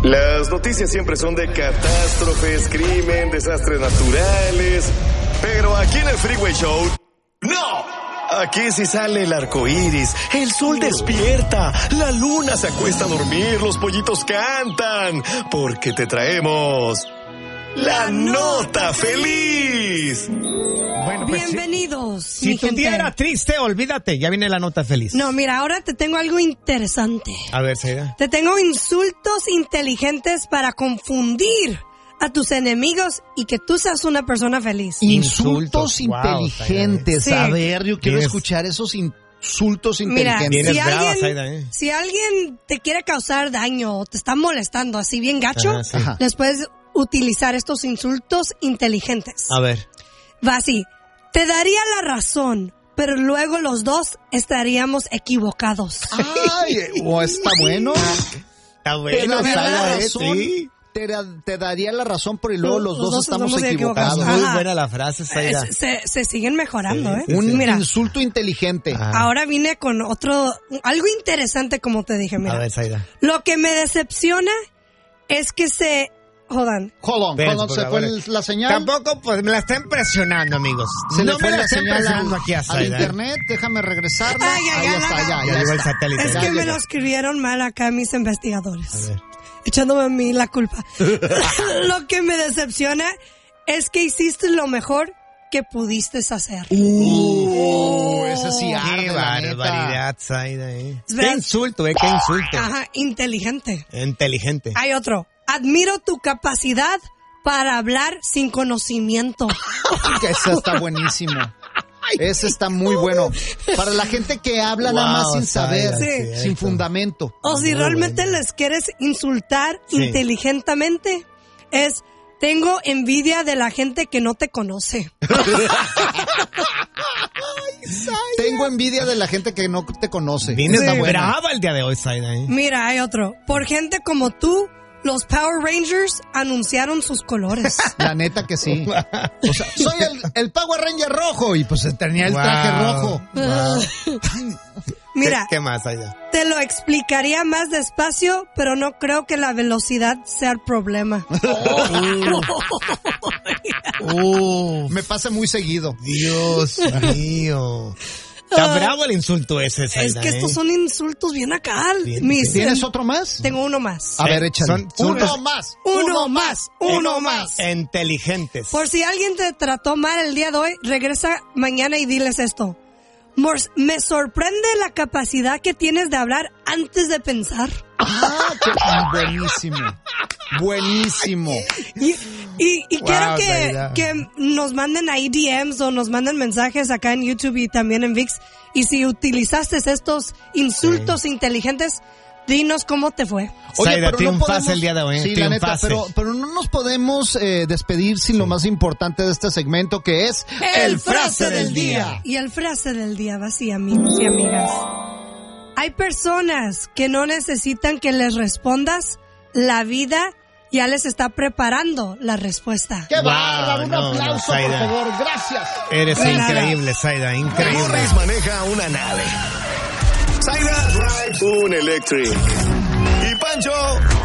Las noticias siempre son de catástrofes, crimen, desastres naturales. Pero aquí en el Freeway Show, ¡no! Aquí sí sale el arco iris, el sol despierta, la luna se acuesta a dormir, los pollitos cantan. Porque te traemos la nota feliz. Bueno, pues bienvenidos. Si tu día era triste, olvídate, ya viene la nota feliz. No, mira, ahora te tengo algo interesante. A ver, Zaida. Te tengo insultos inteligentes para confundir a tus enemigos y que tú seas una persona feliz. Insultos Wow, inteligentes. sí. A ver, yo quiero Tienes- escuchar esos insultos Mira, inteligentes. Tienes brava, Zaida, si alguien te quiere causar daño o te está molestando así bien gacho, Ajá, sí. Ajá. les puedes utilizar estos insultos inteligentes. A ver. Va así, te daría la razón, pero luego los dos estaríamos equivocados. Ay, o está bueno. Está Te bueno, daría la Zaida, razón. sí. Te daría la razón, pero y luego los dos estamos equivocados. Ajá. Muy buena la frase, Zaida. Se siguen mejorando, Sí, ¿eh? sí, Un Mira, insulto inteligente. Ah. ahora vine con algo interesante como te dije, mira. A ver, Zaida. Lo que me decepciona es que jodan. Hold Ves, on, por se fue favor. la señal. Tampoco, pues, me la está impresionando, amigos. Se le no fue me la la está señal impresionando aquí a al Zaida. internet. Déjame regresarla. Ay, ay, Ahí ay, está, ay, ya Ya llegó el está. satélite. Es Ya que me llegó. lo escribieron mal acá mis investigadores. A ver. Echándome a mí la culpa. Lo que me decepciona es que hiciste lo mejor que pudiste hacer. Ese sí arde, Qué la neta. barbaridad, Zaida, ¿Ves? Qué insulto, qué insulto. Ajá, inteligente. Inteligente. Hay otro. Admiro tu capacidad para hablar sin conocimiento. Que ese está buenísimo. Ese está muy bueno. Para la gente que habla nada más Wow, sin saber, Zaida, Sí. sin fundamento. O si Muy realmente bueno. les quieres insultar Sí. inteligentemente, tengo envidia de la gente que no te conoce. Tengo envidia de la gente que no te conoce. Vienes Está buena. brava el día de hoy, Zaida, Mira, hay otro. Por gente como tú, los Power Rangers anunciaron sus colores. La neta que sí. O sea, soy el Power Ranger rojo y pues tenía el traje Wow. rojo. Mira, ¿Qué más, Zaida? te lo explicaría más despacio, pero no creo que la velocidad sea el problema. Me pasa muy seguido. Dios mío. Está bravo el insulto ese, Zaida. Es que estos son insultos bien acá. Bien, ¿Tienes otro más? Tengo uno más. A ver, échale. son- Uno más. Uno más. Inteligentes. Por si alguien te trató mal el día de hoy, regresa mañana y diles esto. Me sorprende la capacidad que tienes de hablar antes de pensar. Ah, buenísimo. Buenísimo. Y Wow, quiero Zaida. que nos manden ahí DMs o nos manden mensajes acá en YouTube y también en VIX. Y si utilizaste estos insultos inteligentes, dinos cómo te fue. Zaida, triunfaste el día de hoy. Sí, la neta, Triunfaste. pero no nos podemos despedir sin lo más importante de este segmento, que es el frase del día. Y el frase del día va así, amigos y amigas. Hay personas que no necesitan que les respondas, la vida ya les está preparando la respuesta. ¡Qué Wow, bárbaro! Un no, aplauso, por Zaida. favor. Gracias. Eres De nada. increíble, Zaida, increíble. Morris maneja una nave. Zaida drives un electric. Y Pancho